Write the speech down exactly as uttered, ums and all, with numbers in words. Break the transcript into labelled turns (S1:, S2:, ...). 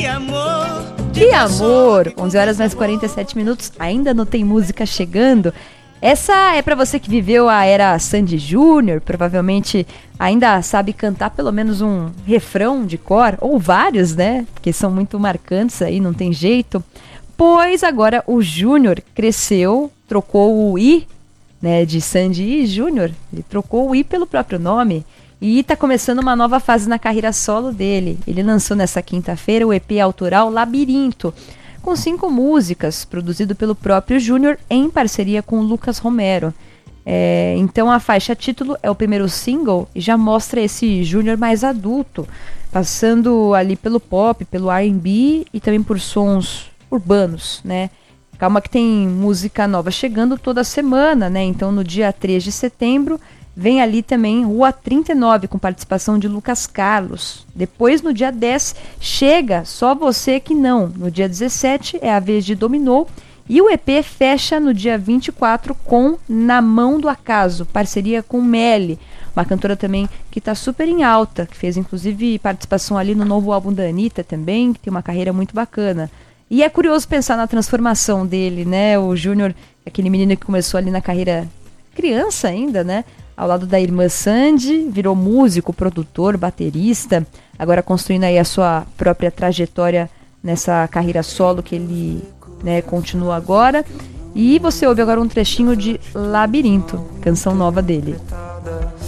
S1: amor,
S2: de amor. onze horas mais quarenta e sete minutos, ainda não tem música chegando. Essa é pra você que viveu a era Sandy Júnior, provavelmente ainda sabe cantar pelo menos um refrão de cor, ou vários, né? Porque são muito marcantes aí, não tem jeito. Pois agora o Júnior cresceu, trocou o I, né, de Sandy e Júnior, ele trocou o I pelo próprio nome e tá começando uma nova fase na carreira solo dele. Ele lançou nessa quinta-feira o E P autoral Labirinto, com cinco músicas, produzido pelo próprio Júnior em parceria com o Lucas Romero. É, então a faixa título é o primeiro single e já mostra esse Júnior mais adulto, passando ali pelo pop, pelo R and B e também por sons urbanos, né? Calma que tem música nova chegando toda semana, né? Então no dia três de setembro vem ali também Rua trinta e nove, com participação de Lucas Carlos. Depois, no dia dez, chega Só Você Que Não. No dia dezessete é a vez de Dominou. E o E P fecha no dia vinte e quatro com Na Mão do Acaso, parceria com Melly, uma cantora também que está super em alta, que fez inclusive participação ali no novo álbum da Anitta também, que tem uma carreira muito bacana. E é curioso pensar na transformação dele, né? O Júnior, aquele menino que começou ali na carreira criança ainda, né? Ao lado da irmã Sandy, virou músico, produtor, baterista, agora construindo aí a sua própria trajetória nessa carreira solo que ele, né, continua agora. E você ouve agora um trechinho de Labirinto, canção nova dele.